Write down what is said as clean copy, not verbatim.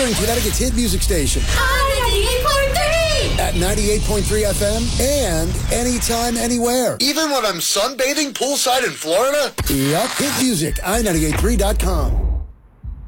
Western Connecticut's hit music station. I-98.3! At 98.3 FM and anytime, anywhere. Even when I'm sunbathing poolside in Florida? Yup, hit music, i98.3.com.